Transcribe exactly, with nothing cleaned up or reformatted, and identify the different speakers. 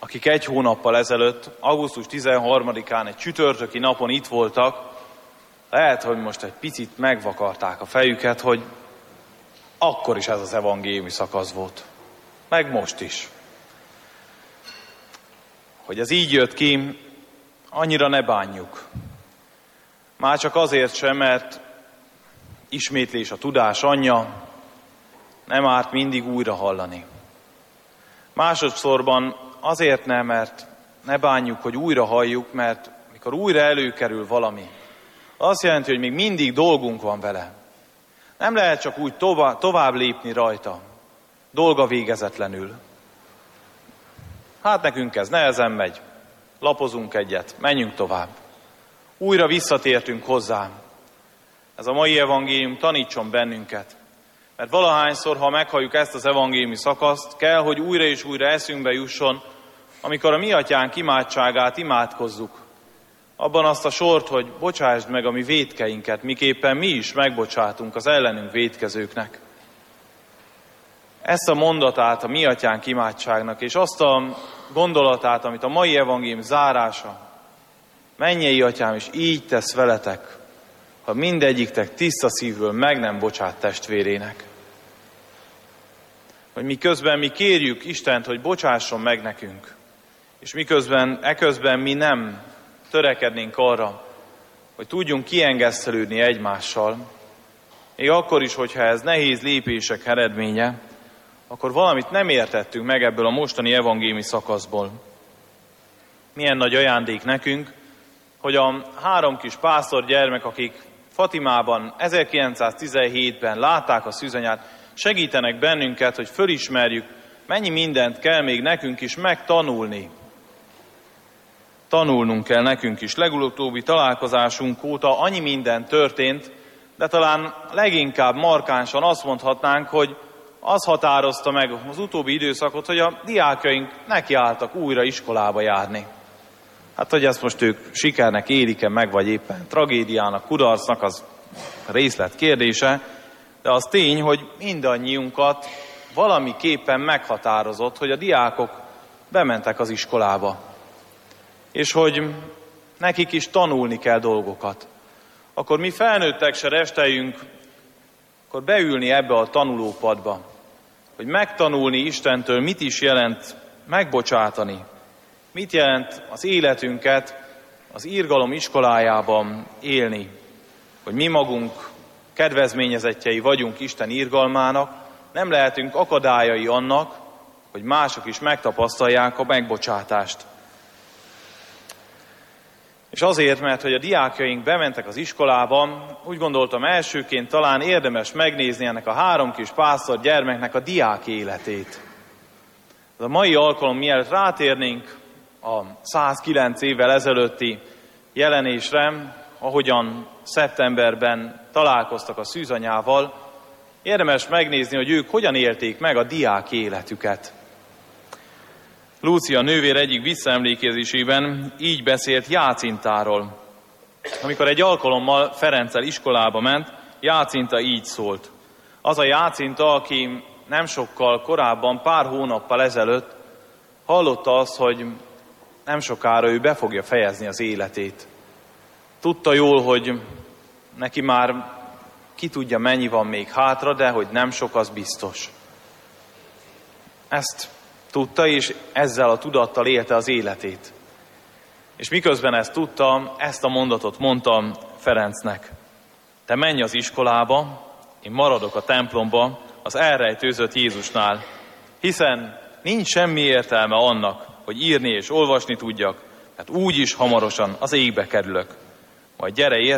Speaker 1: akik egy hónappal ezelőtt, augusztus tizenharmadikán egy csütörtöki napon itt voltak, lehet, hogy most egy picit megvakarták a fejüket, hogy akkor is ez az evangéliumi szakasz volt. Meg most is. Hogy ez így jött ki, annyira ne bánjuk. Már csak azért sem, mert ismétlés a tudás anyja, nem árt mindig újra hallani. Másodszorban azért nem, mert ne bánjuk, hogy újra halljuk, mert mikor újra előkerül valami, azt jelenti, hogy még mindig dolgunk van vele. Nem lehet csak úgy tovább, tovább lépni rajta, dolga végezetlenül. Hát nekünk ez nehezen megy, lapozunk egyet, menjünk tovább. Újra visszatértünk hozzá. Ez a mai evangélium tanítson bennünket. Mert valahányszor, ha meghalljuk ezt az evangéliumi szakaszt, kell, hogy újra és újra eszünkbe jusson, amikor a mi atyánk imádságát imádkozzuk. Abban azt a sort, hogy bocsásd meg a mi vétkeinket, miképpen mi is megbocsátunk az ellenünk vétkezőknek. Ezt a mondatát a mi atyánk imádságnak, és azt a gondolatát, amit a mai evangélium zárása, mennyei atyám is így tesz veletek, ha mindegyiktek tiszta szívből meg nem bocsát testvérének. Hogy miközben mi kérjük Istent, hogy bocsásson meg nekünk, és miközben, eközben mi nem törekednénk arra, hogy tudjunk kiengesztelődni egymással, még akkor is, hogyha ez nehéz lépések eredménye, akkor valamit nem értettünk meg ebből a mostani evangéliumi szakaszból. Milyen nagy ajándék nekünk, hogy a három kis pásztor gyermek, akik Fatimában ezerkilencszáztizenhétben látták a szűzanyát, segítenek bennünket, hogy fölismerjük, mennyi mindent kell még nekünk is megtanulni. Tanulnunk kell nekünk is. Legutóbbi találkozásunk óta annyi minden történt, de talán leginkább markánsan azt mondhatnánk, hogy az határozta meg az utóbbi időszakot, hogy a diákjaink nekiálltak újra iskolába járni. Hát, hogy ezt most ők sikernek élik-e meg, vagy éppen tragédiának, kudarcnak, az részlet kérdése, de az tény, hogy mindannyiunkat valamiképpen meghatározott, hogy a diákok bementek az iskolába, és hogy nekik is tanulni kell dolgokat. Akkor mi felnőttek se resteljünk, akkor beülni ebbe a tanulópadba, hogy megtanulni Istentől, mit is jelent megbocsátani, mit jelent az életünket az irgalom iskolájában élni, hogy mi magunk kedvezményezettjei vagyunk Isten irgalmának, nem lehetünk akadályai annak, hogy mások is megtapasztalják a megbocsátást. És azért, mert hogy a diákjaink bementek az iskolába, úgy gondoltam elsőként talán érdemes megnézni ennek a három kis pásztor gyermeknek a diák életét. A mai alkalom, mielőtt rátérnénk a százkilenc évvel ezelőtti jelenésre, ahogyan szeptemberben találkoztak a szűzanyával, érdemes megnézni, hogy ők hogyan élték meg a diák életüket. Lúcia nővér egyik visszaemlékezésében így beszélt Jácintáról. Amikor egy alkalommal Ferenccel iskolába ment, Jácinta így szólt. Az a Jácinta, aki nem sokkal korábban, pár hónappal ezelőtt hallotta azt, hogy nem sokára ő be fogja fejezni az életét. Tudta jól, hogy neki már ki tudja, mennyi van még hátra, de hogy nem sok, az biztos. Ezt tudta, és ezzel a tudattal élte az életét. És miközben ezt tudta, ezt a mondatot mondta Ferencnek. Te menj az iskolába, én maradok a templomba, az elrejtőzött Jézusnál, hiszen nincs semmi értelme annak, hogy írni és olvasni tudjak, mert úgyis hamarosan az égbe kerülök. Majd gyere értem,